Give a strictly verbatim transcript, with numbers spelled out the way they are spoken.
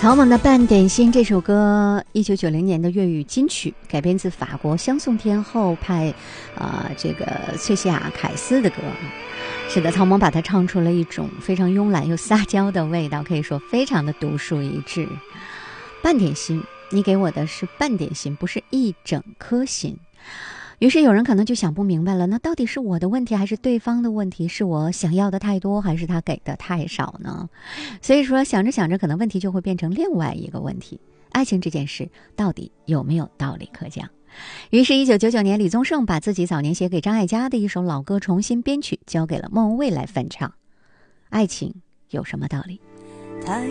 草蜢的《半点心》这首歌，一九九零年的粤语金曲，改编自法国香颂天后派，啊、呃，这个翠西亚凯斯的歌。是的，草蜢把它唱出了一种非常慵懒又撒娇的味道，可以说非常的独树一帜。半点心，你给我的是半点心，不是一整颗心。于是有人可能就想不明白了，那到底是我的问题还是对方的问题？是我想要的太多还是他给的太少呢？所以说想着想着，可能问题就会变成另外一个问题，爱情这件事到底有没有道理可讲？于是一九九九年，李宗盛把自己早年写给张艾嘉的一首老歌重新编曲，交给了莫文蔚来翻唱。爱情有什么道理？ 太